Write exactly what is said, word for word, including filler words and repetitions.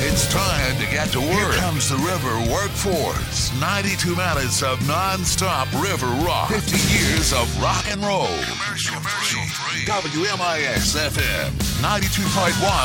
It's time to get to work. Here comes the River Workforce. ninety-two minutes of non-stop river rock. fifty years of rock and roll. Commercial free. W M I X F M ninety-two point one